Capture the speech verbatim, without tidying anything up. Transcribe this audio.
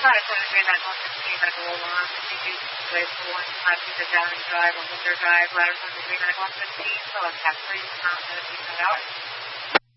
Not according to that one fifteen, I go along, C G place for one, five feet down and drive, or winter drive, ladder from the green at one fifteen, so I'm actually not going to keep that out.